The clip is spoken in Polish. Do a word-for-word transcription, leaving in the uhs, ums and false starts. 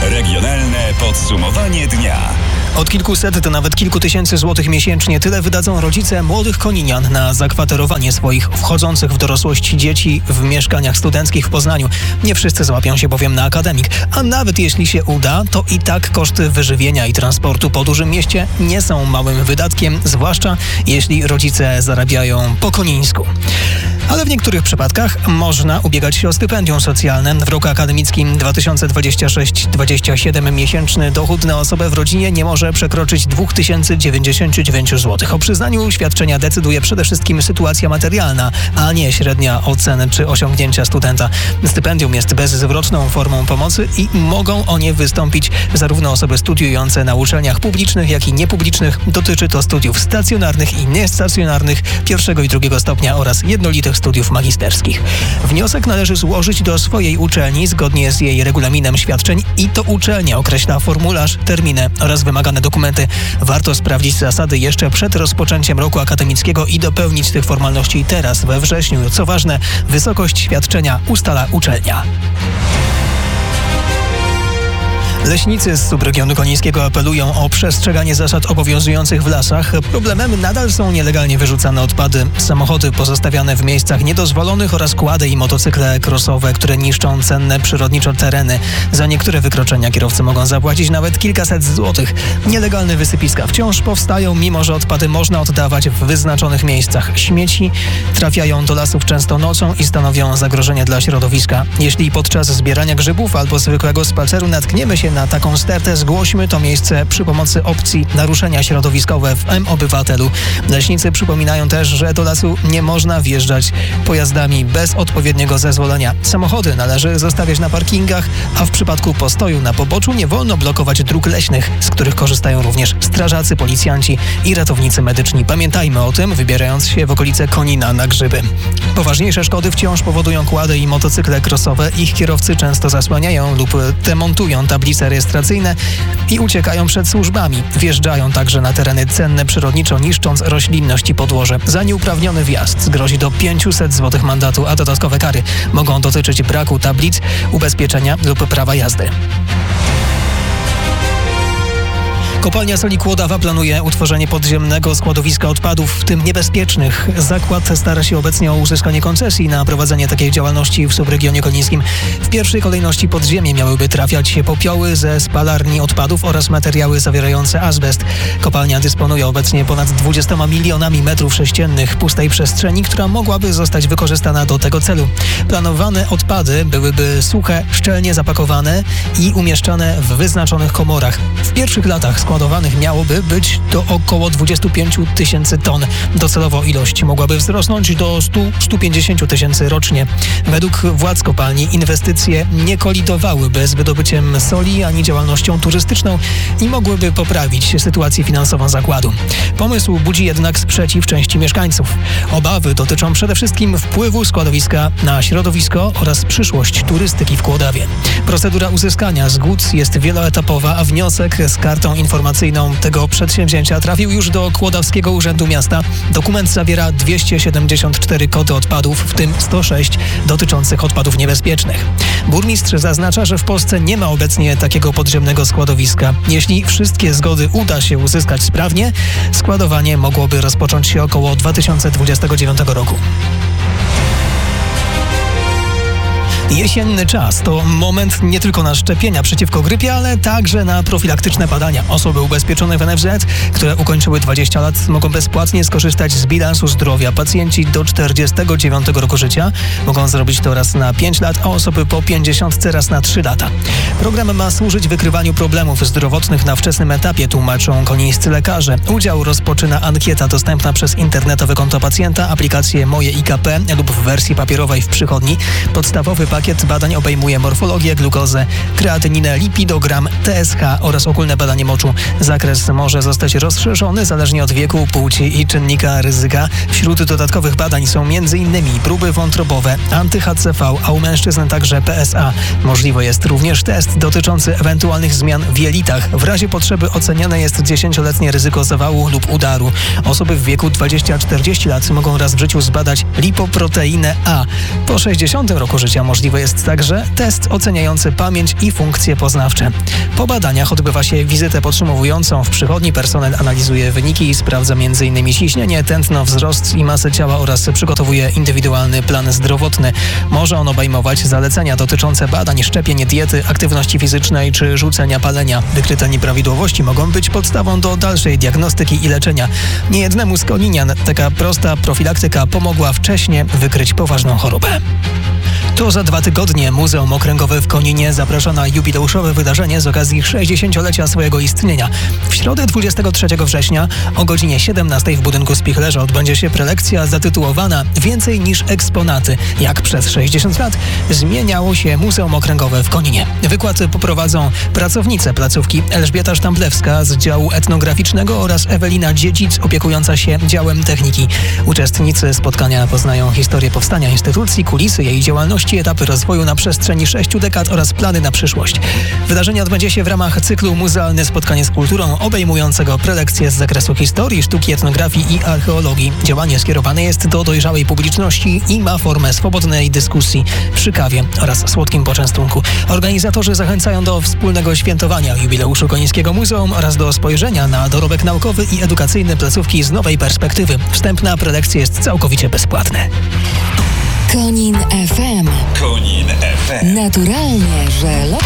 Regionalne podsumowanie dnia. Od kilkuset do nawet kilku tysięcy złotych miesięcznie tyle wydadzą rodzice młodych koninian na zakwaterowanie swoich wchodzących w dorosłość dzieci w mieszkaniach studenckich w Poznaniu. Nie wszyscy złapią się bowiem na akademik, a nawet jeśli się uda, to i tak koszty wyżywienia i transportu po dużym mieście nie są małym wydatkiem, zwłaszcza jeśli rodzice zarabiają po konińsku. Ale w niektórych przypadkach można ubiegać się o stypendium socjalne. W roku akademickim dwa tysiące dwudziestym szóstym dwudziestym siódmym miesięczny dochód na osobę w rodzinie nie może przekroczyć dwa tysiące dziewięćdziesiąt dziewięć złotych. O przyznaniu świadczenia decyduje przede wszystkim sytuacja materialna, a nie średnia ocen czy osiągnięcia studenta. Stypendium jest bezzwrotną formą pomocy i mogą o nie wystąpić zarówno osoby studiujące na uczelniach publicznych, jak i niepublicznych. Dotyczy to studiów stacjonarnych i niestacjonarnych pierwszego i drugiego stopnia oraz jednolitych studiów magisterskich. Wniosek należy złożyć do swojej uczelni zgodnie z jej regulaminem świadczeń i to uczelnia określa formularz, terminy oraz wymagane dokumenty. Warto sprawdzić zasady jeszcze przed rozpoczęciem roku akademickiego i dopełnić tych formalności teraz, we wrześniu. Co ważne, wysokość świadczenia ustala uczelnia. Leśnicy z subregionu konińskiego apelują o przestrzeganie zasad obowiązujących w lasach. Problemem nadal są nielegalnie wyrzucane odpady, samochody pozostawiane w miejscach niedozwolonych oraz kłady i motocykle crossowe, które niszczą cenne przyrodniczo tereny. Za niektóre wykroczenia kierowcy mogą zapłacić nawet kilkaset złotych. Nielegalne wysypiska wciąż powstają, mimo że odpady można oddawać w wyznaczonych miejscach. Śmieci trafiają do lasów często nocą i stanowią zagrożenie dla środowiska. Jeśli podczas zbierania grzybów albo zwykłego spaceru natkniemy się na taką stertę, zgłośmy to miejsce przy pomocy opcji naruszenia środowiskowe w M-Obywatelu. Leśnicy przypominają też, że do lasu nie można wjeżdżać pojazdami bez odpowiedniego zezwolenia. Samochody należy zostawiać na parkingach, a w przypadku postoju na poboczu nie wolno blokować dróg leśnych, z których korzystają również strażacy, policjanci i ratownicy medyczni. Pamiętajmy o tym, wybierając się w okolice Konina na grzyby. Poważniejsze szkody wciąż powodują kłady i motocykle crossowe. Ich kierowcy często zasłaniają lub demontują tablice rejestracyjne i uciekają przed służbami. Wjeżdżają także na tereny cenne przyrodniczo, niszcząc roślinność i podłoże. Za nieuprawniony wjazd grozi do pięćset złotych mandatu, a dodatkowe kary mogą dotyczyć braku tablic, ubezpieczenia lub prawa jazdy. Kopalnia Soli Kłodawa planuje utworzenie podziemnego składowiska odpadów, w tym niebezpiecznych. Zakład stara się obecnie o uzyskanie koncesji na prowadzenie takiej działalności w subregionie konińskim. W pierwszej kolejności pod ziemię miałyby trafiać popioły ze spalarni odpadów oraz materiały zawierające azbest. Kopalnia dysponuje obecnie ponad dwudziestoma milionami metrów sześciennych pustej przestrzeni, która mogłaby zostać wykorzystana do tego celu. Planowane odpady byłyby suche, szczelnie zapakowane i umieszczane w wyznaczonych komorach. W pierwszych latach składowanych miałoby być to około dwadzieścia pięć tysięcy ton. Docelowo ilość mogłaby wzrosnąć do stu do stu pięćdziesięciu tysięcy rocznie. Według władz kopalni inwestycje nie kolidowałyby z wydobyciem soli ani działalnością turystyczną i mogłyby poprawić sytuację finansową zakładu. Pomysł budzi jednak sprzeciw części mieszkańców. Obawy dotyczą przede wszystkim wpływu składowiska na środowisko oraz przyszłość turystyki w Kłodawie. Procedura uzyskania zgód jest wieloetapowa, a wniosek z kartą informacyjną tego przedsięwzięcia trafił już do Kłodawskiego Urzędu Miasta. Dokument zawiera dwieście siedemdziesiąt cztery kody odpadów, w tym sto sześć dotyczących odpadów niebezpiecznych. Burmistrz zaznacza, że w Polsce nie ma obecnie takiego podziemnego składowiska. Jeśli wszystkie zgody uda się uzyskać sprawnie, składowanie mogłoby rozpocząć się około dwa tysiące dwudziestego dziewiątego roku. Jesienny czas to moment nie tylko na szczepienia przeciwko grypie, ale także na profilaktyczne badania. Osoby ubezpieczone w N F Z, które ukończyły dwadzieścia lat, mogą bezpłatnie skorzystać z bilansu zdrowia. Pacjenci do czterdziestego dziewiątego roku życia mogą zrobić to raz na pięć lat, a osoby po pięćdziesiątce raz na trzy lata. Program ma służyć wykrywaniu problemów zdrowotnych na wczesnym etapie, tłumaczą konińscy lekarze. Udział rozpoczyna ankieta dostępna przez internetowe konto pacjenta, aplikację Moje I K P lub w wersji papierowej w przychodni. Podstawowy pakiet Pakiet badań obejmuje morfologię, glukozę, kreatyninę, lipidogram, T S H oraz ogólne badanie moczu. Zakres może zostać rozszerzony zależnie od wieku, płci i czynnika ryzyka. Wśród dodatkowych badań są m.in. próby wątrobowe, anty-H C V, a u mężczyzn także P S A. Możliwy jest również test dotyczący ewentualnych zmian w jelitach. W razie potrzeby oceniane jest dziesięcioletnie ryzyko zawału lub udaru. Osoby w wieku dwadzieścia do czterdziestu lat mogą raz w życiu zbadać lipoproteinę A. Po sześćdziesiątym roku życia możliwe możliwy jest także test oceniający pamięć i funkcje poznawcze. Po badaniach odbywa się wizytę podsumowującą. W przychodni personel analizuje wyniki i sprawdza między innymi ciśnienie, tętno, wzrost i masę ciała oraz przygotowuje indywidualny plan zdrowotny. Może on obejmować zalecenia dotyczące badań, szczepień, diety, aktywności fizycznej czy rzucenia palenia. Wykryte nieprawidłowości mogą być podstawą do dalszej diagnostyki i leczenia. Niejednemu z koninian taka prosta profilaktyka pomogła wcześniej wykryć poważną chorobę. To za dwa tygodnie Muzeum Okręgowe w Koninie zaprasza na jubileuszowe wydarzenie z okazji sześćdziesięciolecia swojego istnienia. W środę dwudziestego trzeciego września o godzinie siedemnastej w budynku Spichlerza odbędzie się prelekcja zatytułowana Więcej niż eksponaty. Jak przez sześćdziesiąt lat zmieniało się Muzeum Okręgowe w Koninie. Wykład poprowadzą pracownice placówki Elżbieta Sztamplewska z działu etnograficznego oraz Ewelina Dziedzic opiekująca się działem techniki. Uczestnicy spotkania poznają historię powstania instytucji, kulisy jej działalności, etapy rozwoju na przestrzeni sześciu dekad oraz plany na przyszłość. Wydarzenie odbędzie się w ramach cyklu Muzealne Spotkanie z Kulturą obejmującego prelekcje z zakresu historii, sztuki, etnografii i archeologii. Działanie skierowane jest do dojrzałej publiczności i ma formę swobodnej dyskusji przy kawie oraz słodkim poczęstunku. Organizatorzy zachęcają do wspólnego świętowania jubileuszu Konińskiego Muzeum oraz do spojrzenia na dorobek naukowy i edukacyjny placówki z nowej perspektywy. Wstęp na prelekcje jest całkowicie bezpłatny. Konin F M. Konin F M. Naturalnie, że